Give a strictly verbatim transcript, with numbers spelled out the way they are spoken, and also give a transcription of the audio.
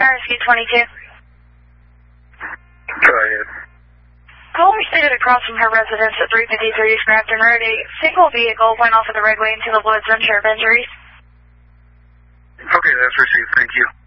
Rescue twenty-two. Go ahead. Caller stated across from her residence at three fifty-three Grafton Road, a single vehicle went off of the roadway into the woods unsure of injuries. Okay, that's received. Thank you.